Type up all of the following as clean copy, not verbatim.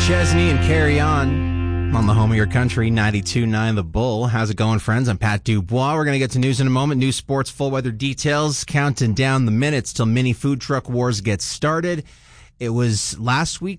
Chesney and Carry On the home of your country, 92.9 The Bull. How's it going, friends? I'm Pat Dubois. We're going to get to news in a moment. News, sports, full weather details, counting down the minutes till mini food truck wars get started. It was last year,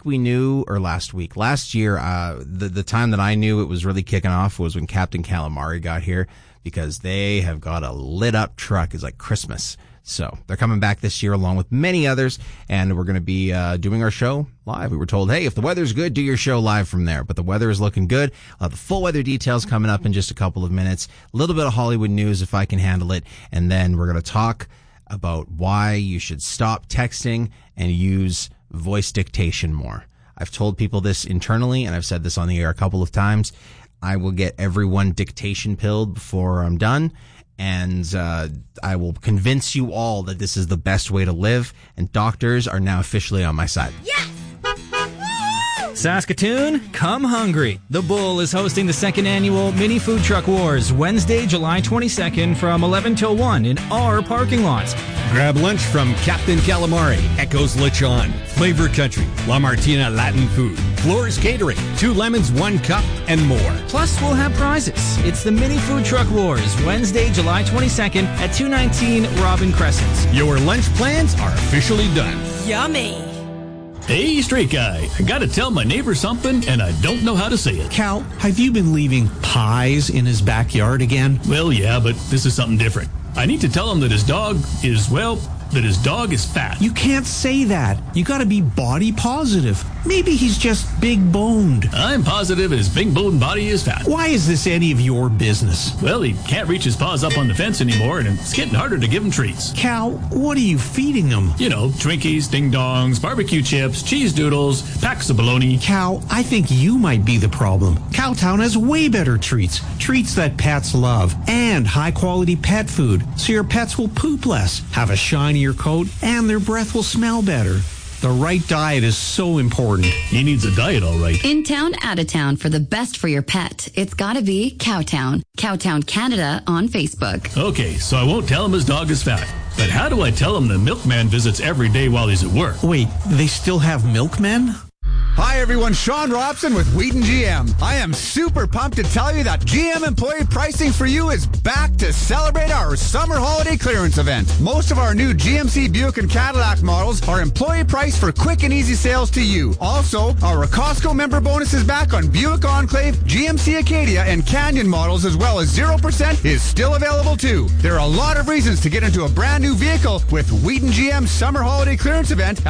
the time that I knew it was really kicking off was when Captain Calamari got here, because they have got a lit up truck. It's like Christmas. So they're coming back this year along with many others, and we're going to be doing our show live. We were told, hey, if the weather's good, do your show live from there. But the weather is looking good. I'll have the full weather details coming up in just a couple of minutes. A little bit of Hollywood news if I can handle it. And then we're going to talk about why you should stop texting and use voice dictation more. I've told people this internally, and I've said this on the air a couple of times. I will get everyone dictation pilled before I'm done. And I will convince you all that this is the best way to live. And doctors are now officially on my side. Yes! Saskatoon, come hungry. The Bull is hosting the second annual Mini Food Truck Wars, Wednesday, July 22nd from 11 till 1 in our parking lot. Grab lunch from Captain Calamari, Echoes Lechon, Flavor Country, La Martina Latin Food, Floors Catering, 2 lemons, 1 cup, and more. Plus, we'll have prizes. It's the Mini Food Truck Wars, Wednesday, July 22nd at 219 Robin Crescent. Your lunch plans are officially done. Yummy! Hey, straight guy, I gotta tell my neighbor something, and I don't know how to say it. Cal, have you been leaving pies in his backyard again? Well, yeah, but this is something different. I need to tell him that his dog is fat. You can't say that. You gotta be body positive. Maybe he's just big boned. I'm positive his big boned body is fat. Why is this any of your business? Well, he can't reach his paws up on the fence anymore, and it's getting harder to give him treats. Cal, what are you feeding him? You know, Twinkies, Ding Dongs, barbecue chips, cheese doodles, packs of bologna. Cal, I think you might be the problem. Cowtown has way better treats. Treats that pets love. And high-quality pet food, so your pets will poop less, have a shinier coat, and their breath will smell better. The right diet is so important. He needs a diet, all right. In town, out of town, for the best for your pet, it's gotta be Cowtown. Cowtown Canada on Facebook. Okay, so I won't tell him his dog is fat. But how do I tell him the milkman visits every day while he's at work? Wait, they still have milkmen? Hi everyone, Sean Robson with Wheaton GM. I am super pumped to tell you that GM employee pricing for you is back to celebrate our summer holiday clearance event. Most of our new GMC Buick and Cadillac models are employee priced for quick and easy sales to you. Also, our Costco member bonus is back on Buick Enclave, GMC Acadia, and Canyon models, as well as 0% is still available too. There are a lot of reasons to get into a brand new vehicle with Wheaton GM's summer holiday clearance event